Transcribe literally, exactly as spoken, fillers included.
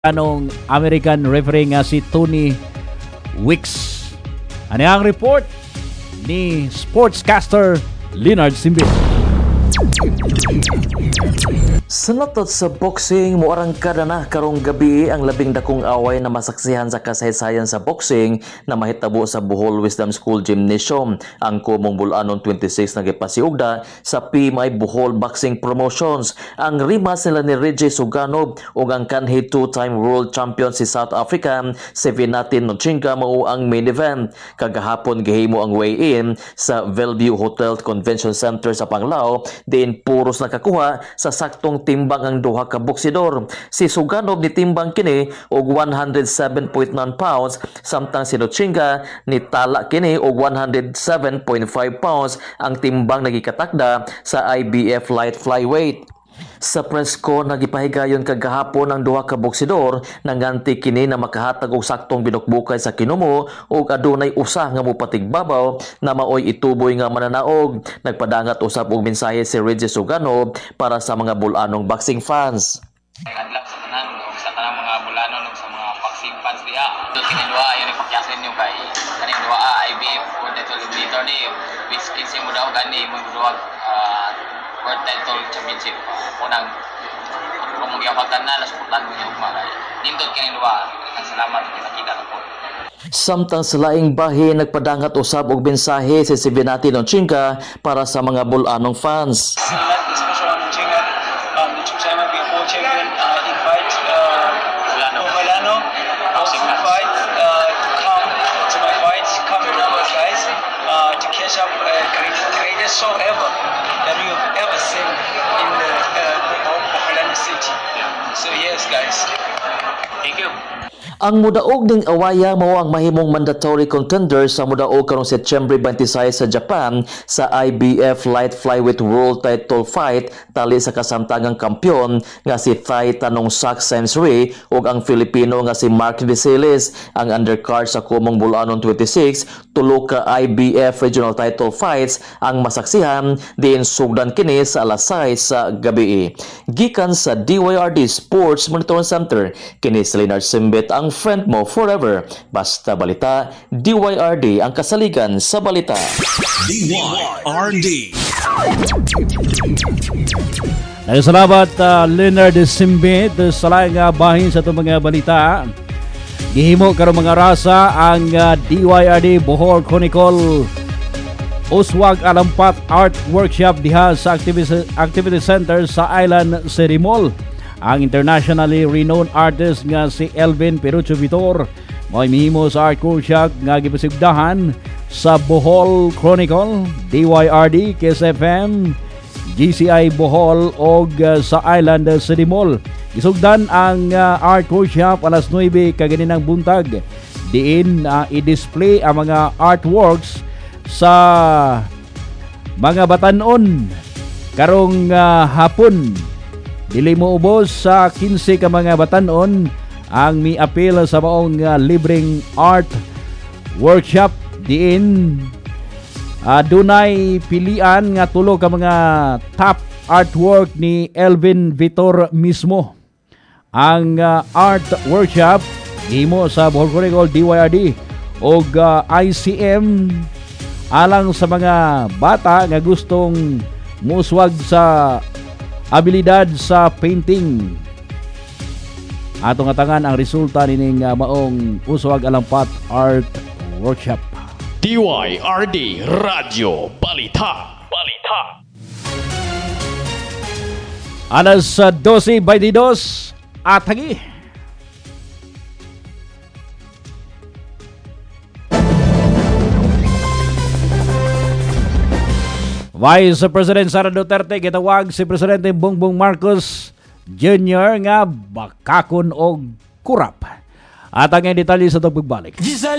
anong American referee nga si Tony Wicks. Ano ang report ni sportscaster Leonard Simbe? Sa natot sa boxing, muarangkada na karong gabi ang labing dakong away na masaksihan sa kasaysayan sa boxing na mahitabo sa Bohol Wisdom School Gymnasium. Ang kumong bulanon twenty-six nagipasiugda sa P M I Bohol Boxing Promotions. Ang rimas nila ni Reggie Sugano ug ang kanhi two-time world champion si South Africa si Vinatin Nochinga mao ang main event. Kagahapon gihimo ang weigh-in sa Bellevue Hotel Convention Center sa Panglao, diin puros nakakuha sa saktong timbang ang duha ka boksidor. Si Suganov ni timbang kini og one hundred seven point nine pounds samtang si Nochinga ni tala kini og one hundred seven point five pounds ang timbang nagikatakda sa I B F light flyweight. Sa press ko nagipahigayon kagahapon ang duha ka boksidor nanganti kini na makahatag og saktong binukbukay sa kinumo ug adunay usa nga mopatigbabaw na maoy ituboy nga mananaog. Nagpadangat usab og mensahe si Reggie Sugano para sa mga bulanong boxing fans. Adlaw sa tanan ug sa tanang mga bulanon ug sa mga boxing fans diha. Do kini duha yung ipakyasin niyo kay kani duha I B F World Title Leader ni which kinsa mo daw gani mo duha World Title Championship. Unang kung magyapatan na lasutan mo yung mga nindot kini duha. Ang salamat kita-kita na po. Samtang sa laing bahin nagpadangat usab og mensahe si Vinatin Nochinga para sa mga bulanong fans. Salamat especially on Nochinga. Um, the two-time I B F World Champion uh, invite uh, Bulano. Bulano also invite uh, to come to my fights, come your numbers guys, uh, to catch up uh, great, greatest show ever that you've ever seen in the uh, Bohol City. So yes guys, thank you. Ang mudaog ning awaya mao ang mahimong mandatory contender sa mudaog karong September twenty-six sa Japan sa I B F Light Flyweight World Title Fight tali sa kasamtangang kampyon nga si Thai Tanong Sak Sensri ug ang Filipino nga si Mark Vicilis. Ang undercard sa kumong bulanon twenty-six tulo ka I B F regional title fights ang masaksihan diin sugdan kini sa alas sais sa gabi. Gikan sa D Y R D Sports Monitoring Center kini si Leonard Simbet ang friend mo forever. Basta balita, D Y R D ang kasaligan sa balita. D Y R D. Salamat uh, Leonard Simbet sa laing uh, bahin sa itong mga balita. Gihimo karong mga rasa ang uh, D Y R D Bohol Chronicle Uswag Alampat Art Workshop diha sa Activity, Activity Center sa Island City Mall. Ang internationally renowned artist nga si Elvin Perucho Vitor mo'y mihimo sa art workshop nga gipasigdahan sa Bohol Chronicle, D Y R D, K S F M, G C I Bohol o uh, sa Island City Mall. Gisugdan ang uh, art workshop alas nuwebe kaganinang buntag. Diin uh, i-display ang mga artworks sa mga batanon karong uh, hapon. Dili mo ubos sa kinse ka mga batanon ang mi-appeal sa maong uh, libreng art workshop diin uh, dunay pilian nga tulo ka mga top artwork ni Elvin Vitor mismo. Ang uh, art workshop himo sa Bohol Chronicle D Y R D og uh, I C M alang sa mga bata nga gustong muswag sa abilidad sa painting. Atong atangan ang resulta nining uh, maong Uswag Alampat Art Workshop. D Y R D Radio Balita. Balita. Alas uh, twelve twenty-two at hagi. Vice President Sara Duterte gitawag si Presidente Bongbong Marcos Junior nga bakakon og kurap. At ang detalye sa itong pagbalik.